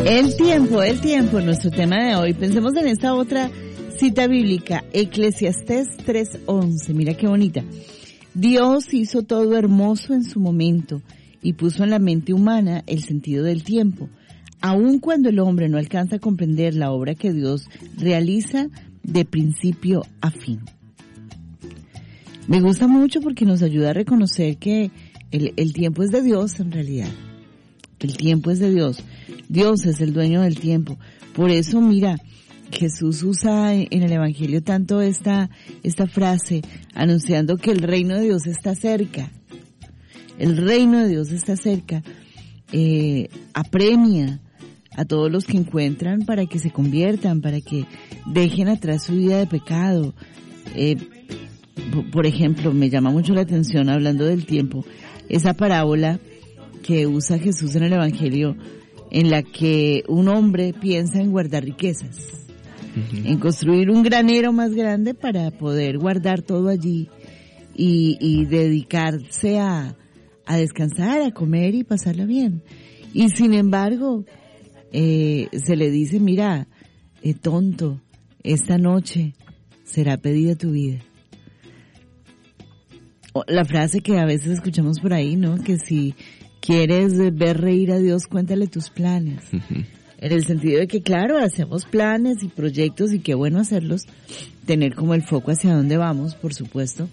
El tiempo, nuestro tema de hoy. Pensemos en esta otra cita bíblica, Eclesiastés 3:11. Mira qué bonita. Dios hizo todo hermoso en su momento y puso en la mente humana el sentido del tiempo. Aun cuando el hombre no alcanza a comprender la obra que Dios realiza de principio a fin. Me gusta mucho porque nos ayuda a reconocer que el tiempo es de Dios en realidad. El tiempo es de Dios. Dios es el dueño del tiempo. Por eso, mira, Jesús usa en el Evangelio tanto esta frase, anunciando que el reino de Dios está cerca. El reino de Dios está cerca. Apremia a todos los que encuentran para que se conviertan, para que dejen atrás su vida de pecado. Por ejemplo, me llama mucho la atención, hablando del tiempo, esa parábola que usa Jesús en el Evangelio, en la que un hombre piensa en guardar riquezas, en construir un granero más grande para poder guardar todo allí y dedicarse a descansar, a comer y pasarla bien. Y sin embargo, se le dice, mira, tonto, esta noche será pedida tu vida. La frase que a veces escuchamos por ahí, ¿no? Que si quieres ver reír a Dios, cuéntale tus planes. En el sentido de que, claro, hacemos planes y proyectos y qué bueno hacerlos, tener como el foco hacia dónde vamos, por supuesto.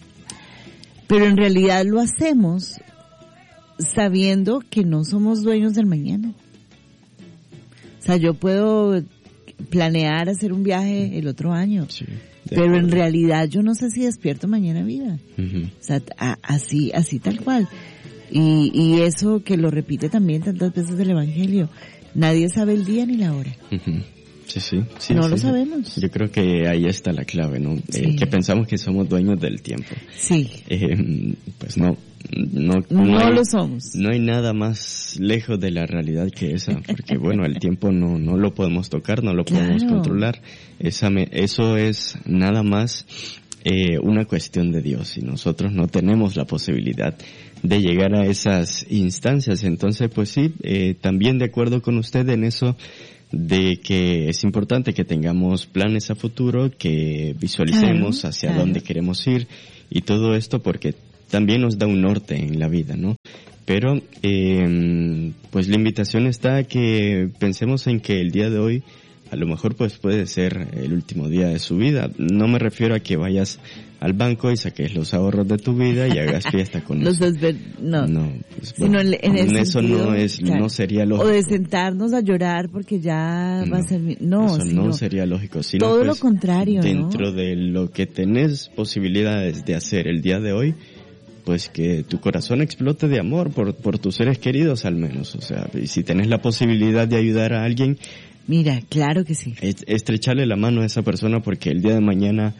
Pero en realidad lo hacemos sabiendo que no somos dueños del mañana. O sea, yo puedo planear hacer un viaje el otro año, sí, pero en realidad yo no sé si despierto mañana viva. O sea, así tal cual. Y eso que lo repite también tantas veces el Evangelio. Nadie sabe el día ni la hora. Sí, no lo sabemos. Yo creo que ahí está la clave, ¿no? Sí. Que pensamos que somos dueños del tiempo. Sí. Pues no lo somos. No hay nada más lejos de la realidad que esa, porque bueno, el tiempo no lo podemos tocar, no lo podemos controlar. Eso es nada más una cuestión de Dios, y nosotros no tenemos la posibilidad de llegar a esas instancias. Entonces, pues sí, también de acuerdo con usted en eso, de que es importante que tengamos planes a futuro, que visualicemos hacia dónde queremos ir y todo esto, porque también nos da un norte en la vida, ¿no? Pero, pues la invitación está a que pensemos en que el día de hoy a lo mejor pues puede ser el último día de su vida. No me refiero a que vayas al banco y saques los ahorros de tu vida y hagas fiesta con eso. No, pues, bueno, eso no es, claro, no sería lógico. O de sentarnos a llorar porque ya va a ser no sería lógico, sino todo pues, lo contrario, dentro de lo que tenés posibilidades de hacer el día de hoy, pues que tu corazón explote de amor por tus seres queridos al menos. O sea, y si tenés la posibilidad de ayudar a alguien, mira, claro que sí. Estrecharle la mano a esa persona, porque el día de mañana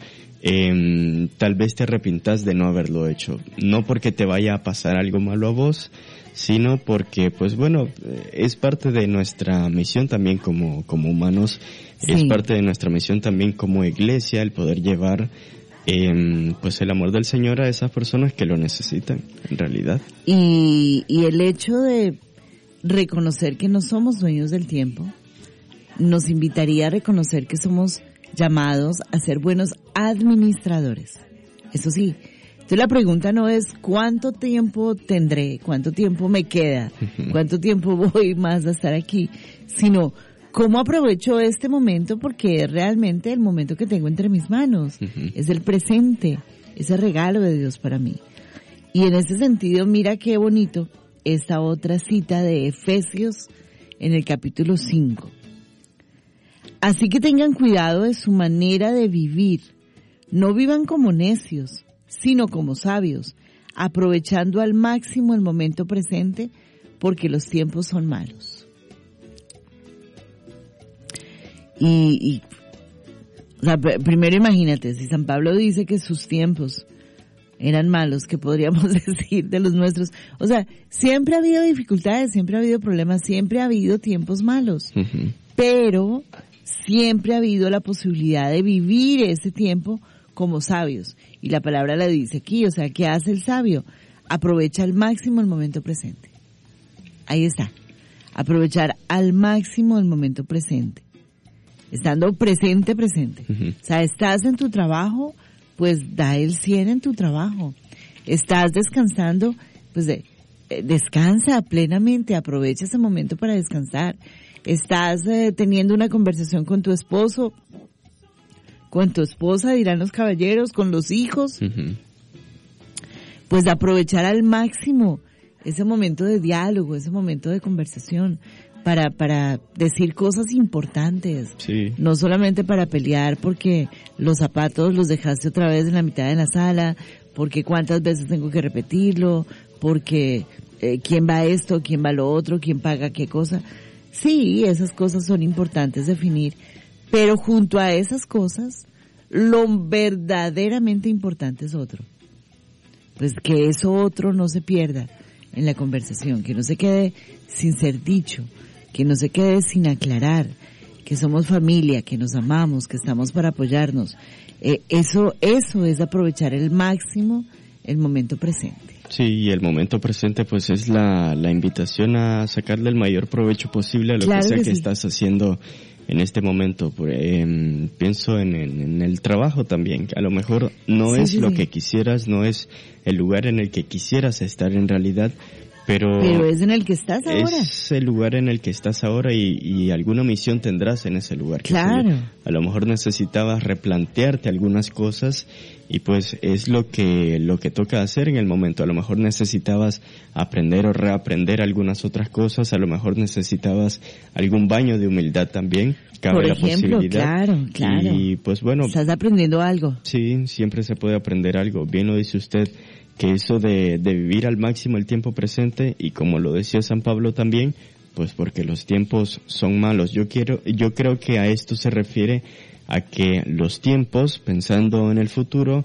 tal vez te arrepintas de no haberlo hecho. No porque te vaya a pasar algo malo a vos, sino porque, pues bueno, es parte de nuestra misión también como humanos, sí. Es parte de nuestra misión también como iglesia el poder llevar pues el amor del Señor a esas personas que lo necesitan, en realidad. Y el hecho de reconocer que no somos dueños del tiempo nos invitaría a reconocer que somos llamados a ser buenos administradores. Eso sí. Entonces la pregunta no es cuánto tiempo tendré, cuánto tiempo me queda, cuánto tiempo voy más a estar aquí, sino cómo aprovecho este momento, porque es realmente el momento que tengo entre mis manos. Es el presente, ese regalo de Dios para mí. Y en ese sentido, mira qué bonito esta otra cita de Efesios en el capítulo 5. Así que tengan cuidado de su manera de vivir. No vivan como necios, sino como sabios, aprovechando al máximo el momento presente, porque los tiempos son malos. O sea, primero imagínate, si San Pablo dice que sus tiempos eran malos, ¿qué podríamos decir de los nuestros? O sea, siempre ha habido dificultades, siempre ha habido problemas, siempre ha habido tiempos malos, pero siempre ha habido la posibilidad de vivir ese tiempo como sabios. Y la palabra la dice aquí, o sea, ¿qué hace el sabio? Aprovecha al máximo el momento presente. Ahí está. aprovechar al máximo el momento presente, estando presente. Uh-huh. O sea, estás en tu trabajo, pues da el 100 en tu trabajo. Estás descansando, pues descansa plenamente, aprovecha ese momento para descansar. Estás teniendo una conversación con tu esposo, con tu esposa, dirán los caballeros, con los hijos. Uh-huh. Pues aprovechar al máximo ese momento de diálogo, ese momento de conversación, para decir cosas importantes. Sí. No solamente para pelear porque los zapatos los dejaste otra vez en la mitad de la sala, porque cuántas veces tengo que repetirlo, porque quién va a esto, quién va a lo otro, quién paga qué cosa. Sí, esas cosas son importantes definir, pero junto a esas cosas, lo verdaderamente importante es otro. Pues que eso otro no se pierda en la conversación, que no se quede sin ser dicho, que no se quede sin aclarar, que somos familia, que nos amamos, que estamos para apoyarnos. Eso es aprovechar el máximo el momento presente. Sí, y el momento presente pues es la invitación a sacarle el mayor provecho posible a lo Claro que sea que que sí. estás haciendo en este momento. Pienso en el trabajo también, que a lo mejor no Sí, es sí, lo sí. que quisieras, no es el lugar en el que quisieras estar en realidad, pero es en el que estás ahora. es el lugar en el que estás ahora y alguna misión tendrás en ese lugar. qué sé yo. Claro. A lo mejor necesitabas replantearte algunas cosas y pues es lo que toca hacer en el momento. A lo mejor necesitabas aprender o reaprender algunas otras cosas, a lo mejor necesitabas algún baño de humildad también, cabe Por la ejemplo, posibilidad. claro. Y pues bueno, Estás aprendiendo algo. sí, siempre se puede aprender algo. Bien lo dice usted, que eso de vivir al máximo el tiempo presente, y como lo decía San Pablo también, pues porque los tiempos son malos. Yo creo que a esto se refiere a que los tiempos, pensando en el futuro,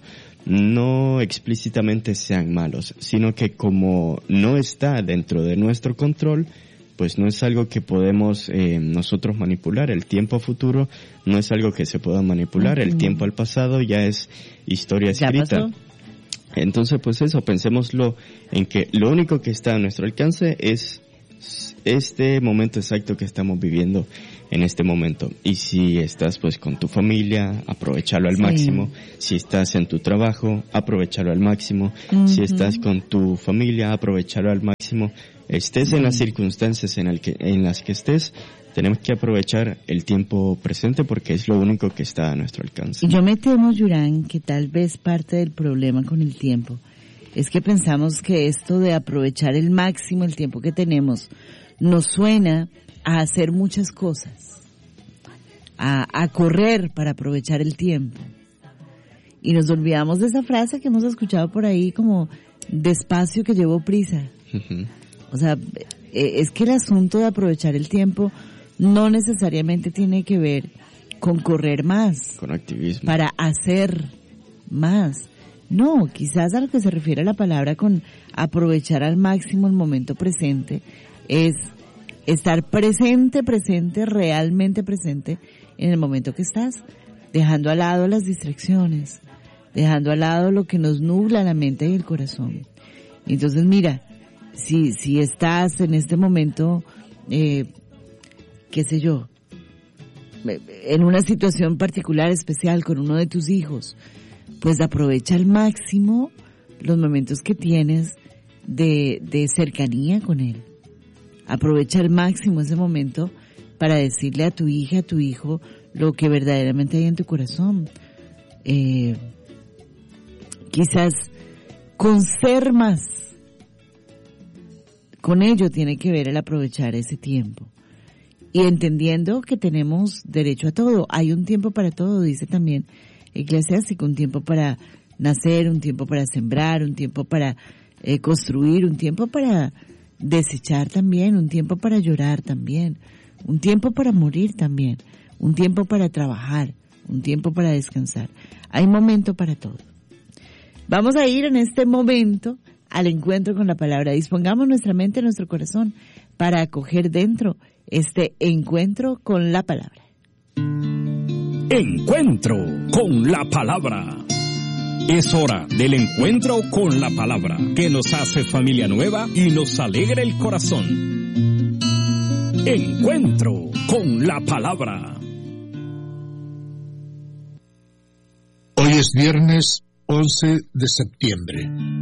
no explícitamente sean malos, sino que como no está dentro de nuestro control, pues no es algo que podemos nosotros manipular. El tiempo futuro no es algo que se pueda manipular. El tiempo al pasado ya es historia ¿Ya escrita. pasó? Entonces, pues eso, pensémoslo en que lo único que está a nuestro alcance es este momento exacto que estamos viviendo en este momento. Y si estás pues con tu familia, aprovecharlo al Sí. máximo. Si estás en tu trabajo, aprovecharlo al máximo. Si estás con tu familia, aprovecharlo al máximo. Estés en las circunstancias en las que estés, tenemos que aprovechar el tiempo presente porque es lo único que está a nuestro alcance. Y yo me temo, Yurán, que tal vez parte del problema con el tiempo es que pensamos que esto de aprovechar el máximo el tiempo que tenemos nos suena a hacer muchas cosas, a correr para aprovechar el tiempo. Y nos olvidamos de esa frase que hemos escuchado por ahí como despacio que llevo prisa. Ujú. O sea, es que el asunto de aprovechar el tiempo no necesariamente tiene que ver con correr más, Con activismo. para hacer más. No, quizás a lo que se refiere a la palabra con aprovechar al máximo el momento presente es estar presente, realmente presente en el momento que estás, dejando al lado las distracciones, dejando al lado lo que nos nubla la mente y el corazón. Entonces mira, si estás en este momento, qué sé yo, en una situación particular, especial, con uno de tus hijos, pues aprovecha al máximo los momentos que tienes de cercanía con él. Aprovecha al máximo ese momento para decirle a tu hija, a tu hijo, lo que verdaderamente hay en tu corazón. Quizás con ser más, con ello tiene que ver el aprovechar ese tiempo. Y entendiendo que tenemos derecho a todo. Hay un tiempo para todo, dice también Eclesiástico, un tiempo para nacer, un tiempo para sembrar, un tiempo para construir, un tiempo para desechar también, un tiempo para llorar también, un tiempo para morir también, un tiempo para trabajar, un tiempo para descansar. Hay momento para todo. Vamos a ir en este momento al encuentro con la palabra. Dispongamos nuestra mente y nuestro corazón para acoger dentro este encuentro con la palabra. Encuentro con la palabra. Es hora del encuentro con la palabra, que nos hace familia nueva y nos alegra el corazón. Encuentro con la Palabra. Hoy es viernes 11 de septiembre.